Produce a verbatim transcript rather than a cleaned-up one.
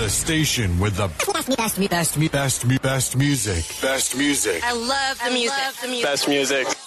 The station with the best, best, best, best, best music. Best music. I love the music. I love the music. Best music.